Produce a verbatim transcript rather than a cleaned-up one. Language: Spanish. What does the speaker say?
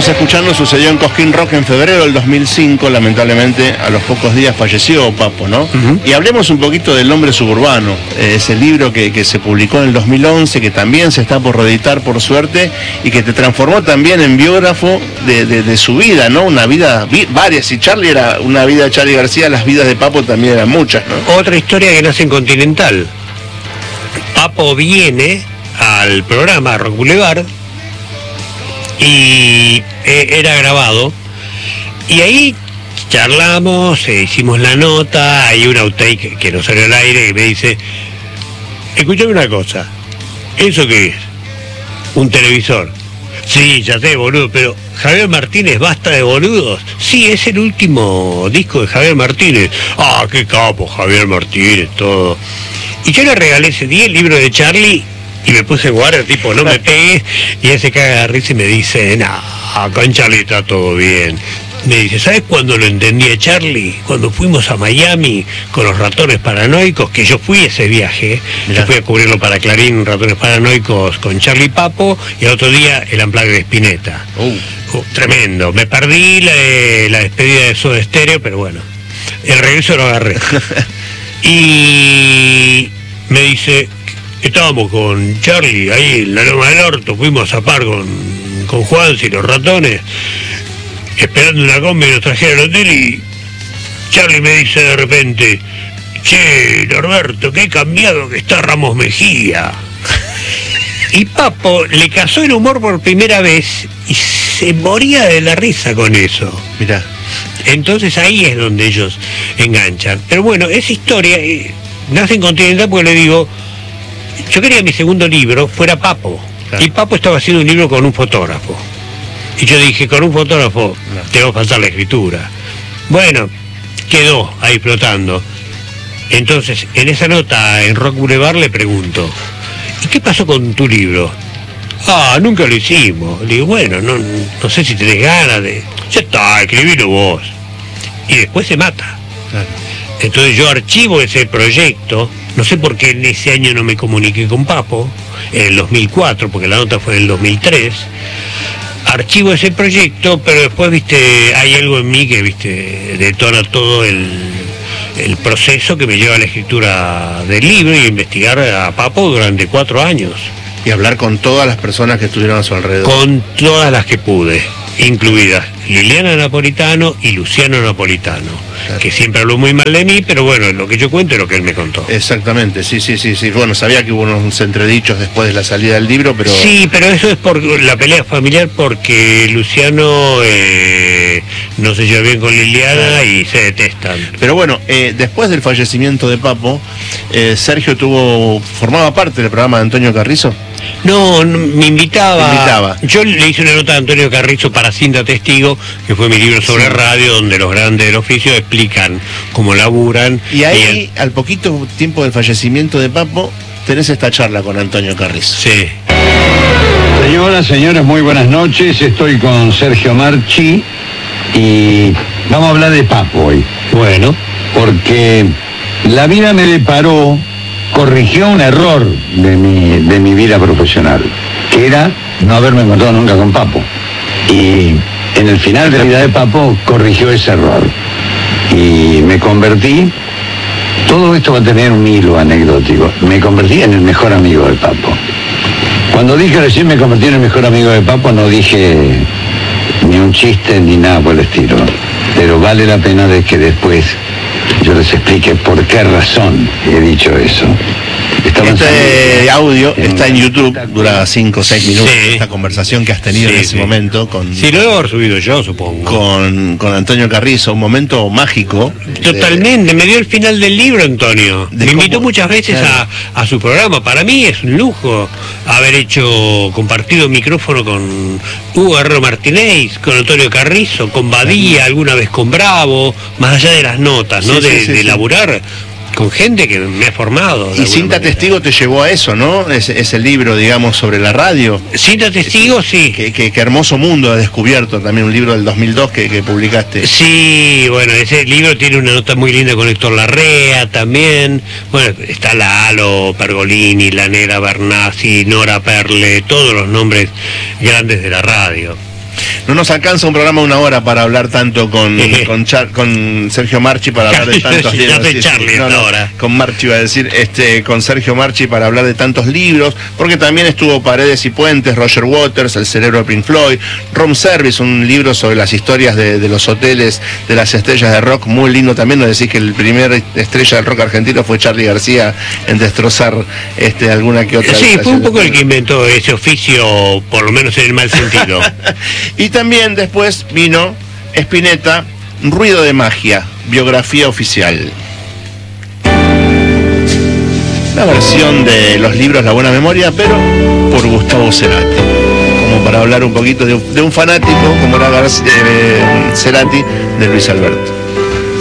estamos escuchando sucedió en Cosquín Rock en febrero del dos mil cinco. Lamentablemente a los pocos días falleció Papo, ¿no? Uh-huh. Y hablemos un poquito del Hombre Suburbano, eh, ese libro que, que se publicó en el dos mil once, que también se está por reeditar por suerte, y que te transformó también en biógrafo de, de, de su vida, ¿no? Una vida, vi, varias, si Charlie era una vida de Charlie García, las vidas de Papo también eran muchas, ¿no? Otra historia que nace en Continental. Papo viene al programa Rock Boulevard y eh, era grabado, y ahí charlamos, eh, hicimos la nota, hay un outtake que nos salió al aire y me dice: escuchame una cosa, ¿eso qué es? Un televisor. Sí, ya sé, boludo, pero Javier Martínez, basta de boludos. Sí, es el último disco de Javier Martínez. Ah, qué capo Javier Martínez, todo. Y yo le regalé ese día el libro de Charlie y me puse guardia, tipo, no me pegues, y él se caga de risa y me dice: no, con Charlie está todo bien. Me dice: ¿sabes cuándo lo entendí a Charlie? Cuando fuimos a Miami con los Ratones Paranoicos, que yo fui ese viaje, yo fui a cubrirlo para Clarín, Ratones Paranoicos con Charlie Papo, y el otro día el Unplugged de Spinetta. Uh. Uh, tremendo, me perdí la, la despedida de Soda Stereo, pero bueno, el regreso lo agarré. Y me dice: estábamos con Charlie ahí en la Loma del Orto, fuimos a par con, con Juanzi y los Ratones, esperando una combi, nos trajeron al hotel, y Charlie me dice de repente: che, Norberto, qué cambiado que está Ramos Mejía. Y Papo le cazó el humor por primera vez y se moría de la risa con eso. Mirá. Entonces ahí es donde ellos enganchan. Pero bueno, esa historia eh, nace en Continental porque le digo, yo quería que mi segundo libro fuera Papo. Claro. Y Papo estaba haciendo un libro con un fotógrafo. Y yo dije, con un fotógrafo no. Te va a faltar la escritura. Bueno, quedó ahí flotando. Entonces, en esa nota en Rock Boulevard le pregunto: ¿y qué pasó con tu libro? Ah, nunca lo hicimos. Le digo, bueno, no, no sé si tenés ganas de... Ya está, escribilo vos. Y después se mata. Claro. Entonces yo archivo ese proyecto. No sé por qué en ese año no me comuniqué con Papo, en el dos mil cuatro, porque la nota fue en el dos mil tres. Archivo ese proyecto, pero después, viste, hay algo en mí que, viste, detona todo el, el proceso que me lleva a la escritura del libro y investigar a Papo durante cuatro años. Y hablar con todas las personas que estuvieron a su alrededor. Con todas las que pude, incluidas Liliana Napolitano y Luciano Napolitano, claro, que siempre habló muy mal de mí, pero bueno, lo que yo cuento es lo que él me contó. Exactamente, sí, sí, sí, sí. Bueno, sabía que hubo unos entredichos después de la salida del libro, pero... Sí, pero eso es por la pelea familiar, porque Luciano eh, no se lleva bien con Liliana y se detestan. Pero bueno, eh, después del fallecimiento de Papo, eh, Sergio tuvo formaba parte del programa de Antonio Carrizo. No, no, me invitaba, me invitaba. Yo le hice una nota a Antonio Carrizo para Cinta Testigo, que fue mi libro sobre sí. radio, donde los grandes del oficio explican cómo laburan. Y ahí, y el... al poquito tiempo del fallecimiento de Papo, tenés esta charla con Antonio Carrizo. Sí. Señoras, señores, muy buenas noches. Estoy con Sergio Marchi y vamos a hablar de Papo hoy. Bueno. Porque la vida me deparó, corrigió un error de mi, de mi vida profesional, que era no haberme encontrado nunca con Papo. Y en el final de la vida de Papo corrigió ese error. Y me convertí, todo esto va a tener un hilo anecdótico, me convertí en el mejor amigo de Papo. Cuando dije recién me convertí en el mejor amigo de Papo, no dije ni un chiste ni nada por el estilo. Pero vale la pena de que después yo les explique por qué razón he dicho eso. Estaban este audio en está en YouTube, dura cinco o seis minutos, sí, esta conversación que has tenido sí, en ese sí. momento con... Sí, lo debo haber subido yo, supongo. Con, con Antonio Carrizo, un momento mágico. Totalmente, de, me dio el final del libro, Antonio. Me cómo, invitó muchas veces claro. a, a su programa. Para mí es un lujo haber hecho, compartido micrófono con Hugo Herrero Martínez, con Antonio Carrizo, con Badía, alguna vez con Bravo, más allá de las notas, ¿no? Sí, de, sí, sí, de sí. laburar con gente que me ha formado. Y Cinta manera. Testigo te llevó a eso, ¿no? Ese, ese libro, digamos, sobre la radio. Cinta Testigo, sí. Qué que, que hermoso mundo ha descubierto, también un libro del dos mil dos que, que publicaste. Sí, bueno, ese libro tiene una nota muy linda con Héctor Larrea también. Bueno, está Lalo, Pergolini, La Negra Bernasi, Nora Perle, todos los nombres grandes de la radio. No nos alcanza un programa de una hora para hablar tanto con, con, Char, con Sergio Marchi para hablar de tantos libros. Sí, Charlie, no, no, con Marchi iba a decir, este, con Sergio Marchi para hablar de tantos libros, porque también estuvo Paredes y Puentes, Roger Waters, El cerebro de Pink Floyd, Room Service, un libro sobre las historias de, de los hoteles de las estrellas de rock, muy lindo también. Nos decís que el primer estrella del rock argentino fue Charly García en destrozar este, alguna que otra. Sí, fue un poco el que inventó ese oficio, por lo menos en el mal sentido. Y también después vino Spinetta, Ruido de Magia, biografía oficial. La versión de los libros La Buena Memoria, pero por Gustavo Cerati. Como para hablar un poquito de, de un fanático como era Gar- eh, Cerati, de Luis Alberto.